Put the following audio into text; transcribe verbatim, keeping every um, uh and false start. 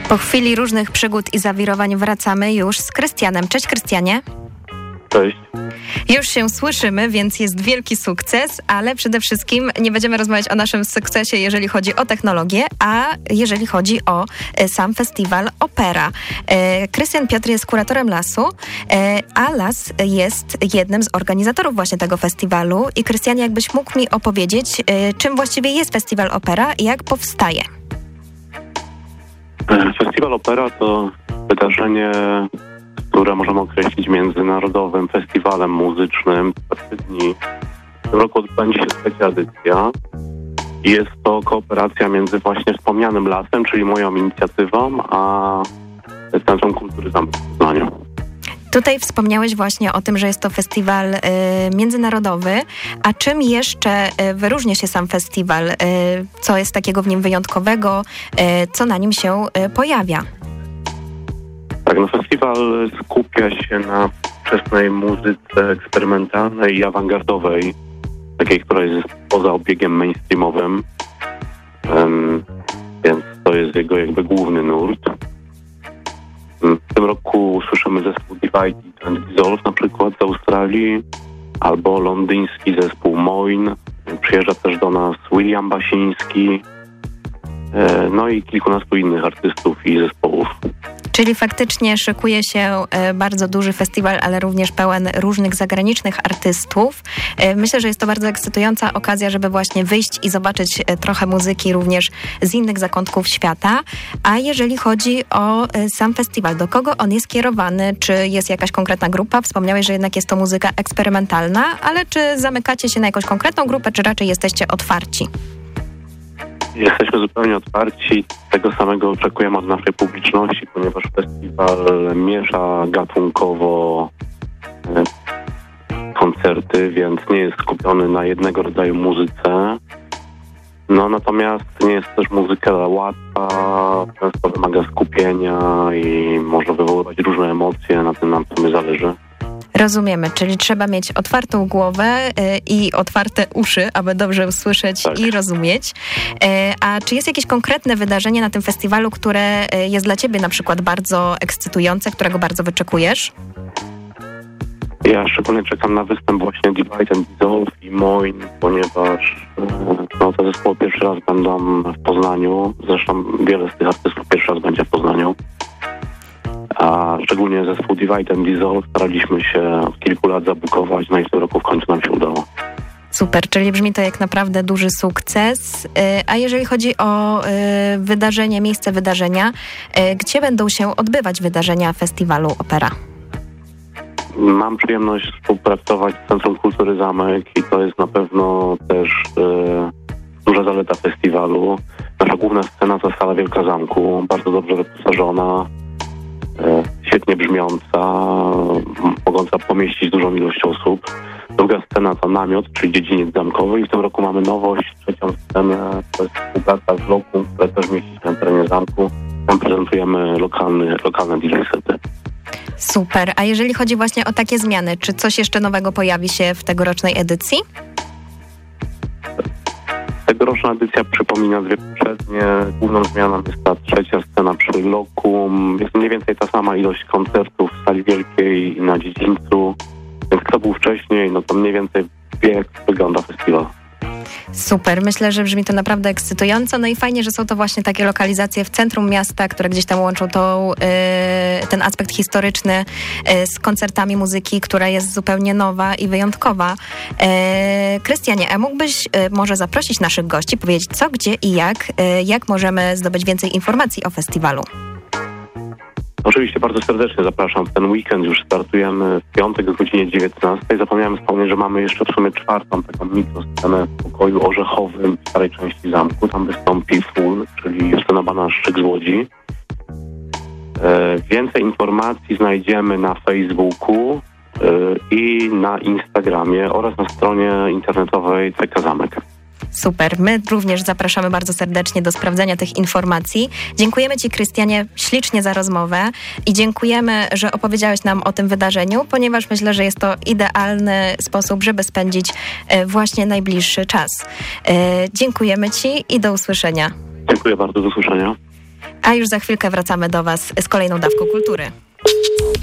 Po chwili różnych przygód i zawirowań wracamy już z Krystianem. Cześć Krystianie. Cześć. Już się słyszymy, więc jest wielki sukces, ale przede wszystkim nie będziemy rozmawiać o naszym sukcesie, jeżeli chodzi o technologię, a jeżeli chodzi o e, sam festiwal Opera. E, Krystian Piotr jest kuratorem lasu, e, a las jest jednym z organizatorów właśnie tego festiwalu. I Krystianie, jakbyś mógł mi opowiedzieć, e, czym właściwie jest festiwal Opera i jak powstaje? Festiwal Opera to wydarzenie, które możemy określić międzynarodowym festiwalem muzycznym. W dni. W tym roku odbędzie się trzecia edycja. Jest to kooperacja między właśnie wspomnianym lasem, czyli moją inicjatywą, a Centrum Kultury Zamek w Poznaniu. Tutaj wspomniałeś właśnie o tym, że jest to festiwal y, międzynarodowy, a czym jeszcze y, wyróżnia się sam festiwal? Y, co jest takiego w nim wyjątkowego? Y, co na nim się y, pojawia? Tak, no festiwal skupia się na wczesnej muzyce eksperymentalnej i awangardowej, takiej, która jest poza obiegiem mainstreamowym, um, więc to jest jego jakby główny nurt. W tym roku usłyszymy zespół Divided and Dissolve na przykład z Australii, albo londyński zespół Moin. Przyjeżdża też do nas William Basiński, no i kilkunastu innych artystów i zespołów. Czyli faktycznie szykuje się bardzo duży festiwal, ale również pełen różnych zagranicznych artystów. Myślę, że jest to bardzo ekscytująca okazja, żeby właśnie wyjść i zobaczyć trochę muzyki również z innych zakątków świata. A jeżeli chodzi o sam festiwal, do kogo on jest kierowany? Czy jest jakaś konkretna grupa? Wspomniałeś, że jednak jest to muzyka eksperymentalna, ale czy zamykacie się na jakąś konkretną grupę, czy raczej jesteście otwarci? Jesteśmy zupełnie otwarci. Tego samego oczekujemy od naszej publiczności, ponieważ festiwal miesza gatunkowo koncerty, więc nie jest skupiony na jednego rodzaju muzyce. No natomiast nie jest też muzyka łatwa, często wymaga skupienia i może wywoływać różne emocje, na tym nam sobie zależy. Rozumiemy, czyli trzeba mieć otwartą głowę y, i otwarte uszy, aby dobrze usłyszeć tak. i rozumieć. Y, a czy jest jakieś konkretne wydarzenie na tym festiwalu, które y, jest dla ciebie na przykład bardzo ekscytujące, którego bardzo wyczekujesz? Ja szczególnie czekam na występ właśnie Divide and Dissolve i Moin, ponieważ no, te zespoły pierwszy raz będą w Poznaniu. Zresztą wiele z tych artystów pierwszy raz będzie w Poznaniu. A szczególnie zespół Divide and Dissolve staraliśmy się od kilku lat zabukować, no i w tym roku w końcu nam się udało. Super, czyli brzmi to jak naprawdę duży sukces. A jeżeli chodzi o wydarzenie, miejsce wydarzenia, gdzie będą się odbywać wydarzenia festiwalu Opera? Mam przyjemność współpracować z Centrum Kultury Zamek i to jest na pewno też e, duża zaleta festiwalu. Nasza główna scena to sala Wielka Zamku, bardzo dobrze wyposażona, e, świetnie brzmiąca, mogąca pomieścić dużą ilość osób. Druga scena to namiot, czyli dziedziniec zamkowy i w tym roku mamy nowość, trzecią scenę, to jest współpraca z Lokum, które też mieści się na terenie zamku. Tam prezentujemy lokalny, lokalne D J sety. Super. A jeżeli chodzi właśnie o takie zmiany, czy coś jeszcze nowego pojawi się w tegorocznej edycji? Tegoroczna edycja przypomina dwie poprzednie. Główną zmianą jest ta trzecia scena przy Lokum. Jest mniej więcej ta sama ilość koncertów w sali wielkiej i na dziedzińcu. Więc kto był wcześniej, no to mniej więcej wie, jak wygląda festiwal. Super, myślę, że brzmi to naprawdę ekscytująco. No i fajnie, że są to właśnie takie lokalizacje w centrum miasta, które gdzieś tam łączą tą, yy, ten aspekt historyczny yy, z koncertami muzyki, która jest zupełnie nowa i wyjątkowa. Yy, Krystianie, a mógłbyś yy, może zaprosić naszych gości, powiedzieć co, gdzie i jak, yy, jak możemy zdobyć więcej informacji o festiwalu? Oczywiście bardzo serdecznie zapraszam. W ten weekend już startujemy w piątek o godzinie dziewiętnastej. Zapomniałem wspomnieć, że mamy jeszcze w sumie czwartą taką mikroscenę w pokoju orzechowym w starej części zamku. Tam wystąpi Full, czyli Justyna Banaszczyk z Łodzi. E, więcej informacji znajdziemy na Facebooku e, i na Instagramie oraz na stronie internetowej C K Zamek. Super. My również zapraszamy bardzo serdecznie do sprawdzenia tych informacji. Dziękujemy Ci, Krystianie, ślicznie za rozmowę i dziękujemy, że opowiedziałeś nam o tym wydarzeniu, ponieważ myślę, że jest to idealny sposób, żeby spędzić właśnie najbliższy czas. Dziękujemy Ci i do usłyszenia. Dziękuję bardzo, do usłyszenia. A już za chwilkę wracamy do Was z kolejną dawką kultury.